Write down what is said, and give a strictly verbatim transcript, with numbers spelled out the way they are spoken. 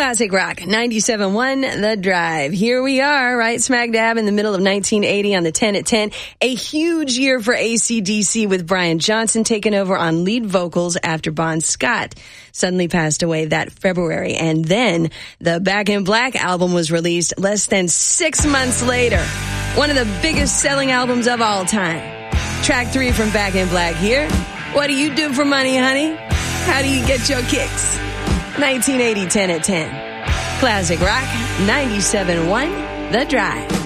Classic Rock, ninety-seven point one, The Drive. Here we are, right smack dab in the middle of nineteen eighty on the ten at ten. A huge year for A C D C with Brian Johnson taking over on lead vocals after Bon Scott suddenly passed away that February. And then the Back in Black album was released less than six months later. One of the biggest selling albums of all time. Track three from Back in Black here. What do you do for money, honey? How do you get your kicks? nineteen eighty, ten at ten. Classic Rock, ninety-seven point one, The Drive.